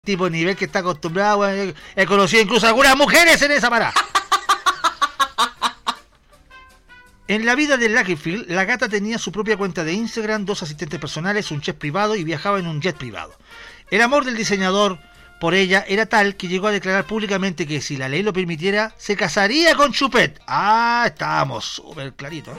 tipo de nivel que está acostumbrado, weón. He conocido incluso algunas mujeres en esa parada. En la vida de Lagerfeld, la gata tenía su propia cuenta de Instagram, 2 asistentes personales, un chef privado y viajaba en un jet privado. El amor del diseñador por ella era tal que llegó a declarar públicamente que si la ley lo permitiera, se casaría con Choupette. Ah, estábamos súper claritos.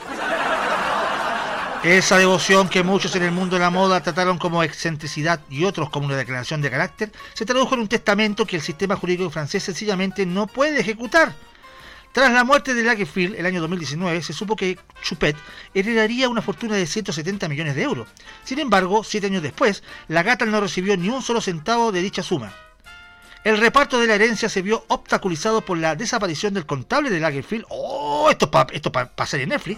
Esa devoción que muchos en el mundo de la moda trataron como excentricidad y otros como una declaración de carácter, se tradujo en un testamento que el sistema jurídico francés sencillamente no puede ejecutar. Tras la muerte de Lagerfeld el año 2019, se supo que Choupette heredaría una fortuna de 170 millones de euros. Sin embargo, 7 años después, la gata no recibió ni un solo centavo de dicha suma. El reparto de la herencia se vio obstaculizado por la desaparición del contable de Lagerfeld. ¡Oh! Esto para salir en Netflix.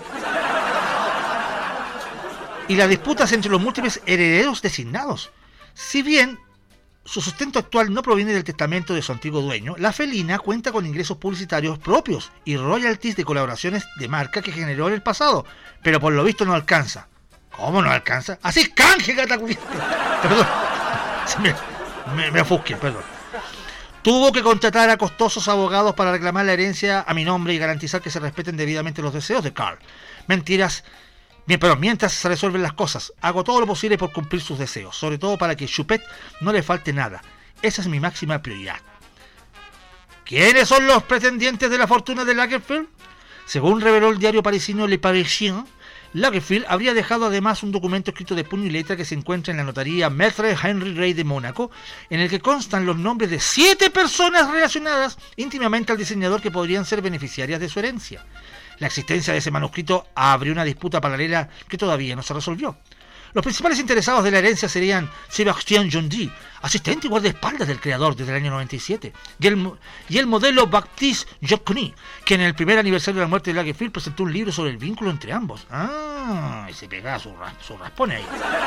Y las disputas entre los múltiples herederos designados. Si bien su sustento actual no proviene del testamento de su antiguo dueño, la felina cuenta con ingresos publicitarios propios y royalties de colaboraciones de marca que generó en el pasado, pero por lo visto no alcanza. ¿Cómo no alcanza? ¡Así canje, gata cubierta! Perdón, me ofusqué, perdón. Tuvo que contratar a costosos abogados para reclamar la herencia a mi nombre y garantizar que se respeten debidamente los deseos de Karl. Mientras se resuelven las cosas, hago todo lo posible por cumplir sus deseos, sobre todo para que Choupette no le falte nada. Esa es mi máxima prioridad. ¿Quiénes son los pretendientes de la fortuna de Lagerfeld? Según reveló el diario parisino Le Parisien, Lagerfeld habría dejado además un documento escrito de puño y letra que se encuentra en la notaría Maître Henri Rey de Mónaco, en el que constan los nombres de 7 personas relacionadas íntimamente al diseñador que podrían ser beneficiarias de su herencia. La existencia de ese manuscrito abrió una disputa paralela que todavía no se resolvió. Los principales interesados de la herencia serían Sébastien Jondy, asistente y guardaespaldas del creador desde el año 97, y el modelo Baptiste Jacqueny, que en el primer aniversario de la muerte de Lagerfeld presentó un libro sobre el vínculo entre ambos. Ah, y se pegaba su raspón ahí.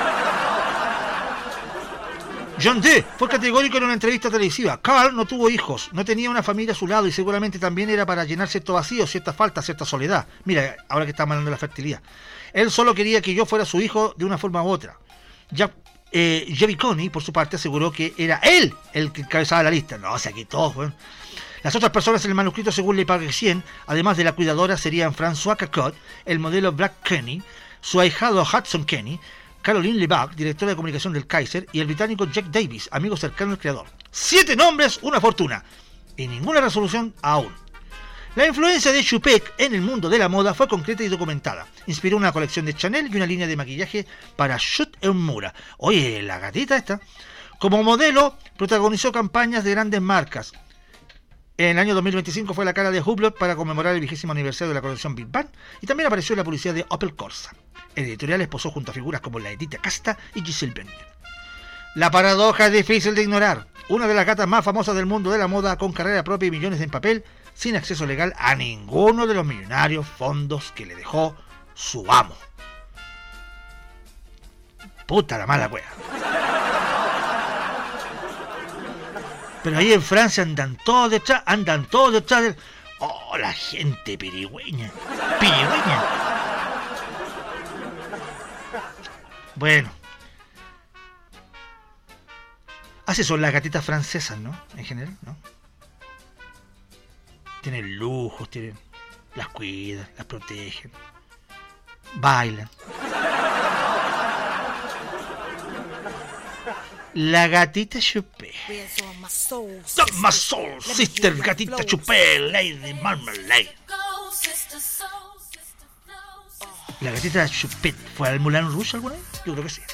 John Dee fue categórico en una entrevista televisiva. Karl no tuvo hijos, no tenía una familia a su lado y seguramente también era para llenar cierto vacío, cierta falta, cierta soledad. Mira, ahora que estamos hablando de la fertilidad. Él solo quería que yo fuera su hijo de una forma u otra. Jacqueny, por su parte, aseguró que era él el que encabezaba la lista. No, o sea, que todos, bueno. Las otras personas en el manuscrito, según Le Parisien, además de la cuidadora, serían François Cacot, el modelo Black Kenny, su ahijado Hudson Kenny, Caroline Lebac, directora de comunicación del Kaiser, y el británico Jack Davis, amigo cercano del creador. 7 nombres, una fortuna. Y ninguna resolución aún. La influencia de Choupette en el mundo de la moda fue concreta y documentada. Inspiró una colección de Chanel y una línea de maquillaje para Chute et Mura. Oye, la gatita esta. Como modelo, protagonizó campañas de grandes marcas. En el año 2025 fue la cara de Hublot para conmemorar el 20º aniversario de la colección Big Bang y también apareció en la publicidad de Opel Corsa. El editorial posó junto a figuras como la Edith Casta y Giselle Bündchen. La paradoja es difícil de ignorar. Una de las gatas más famosas del mundo de la moda, con carrera propia y millones en papel, sin acceso legal a ninguno de los millonarios fondos que le dejó su amo. Puta la mala wea. Pero ahí en Francia andan todos detrás del... Oh, la gente pirigüeña. Bueno. Así son las gatitas francesas, ¿no? En general, ¿no? Tienen lujos, las cuidan, las protegen. Bailan. La gatita Choupette. My soul, sister gatita Choupette, Lady Marmalade. ¿La gatita Choupette fue al Moulin Rouge alguna vez? Yo creo que sí.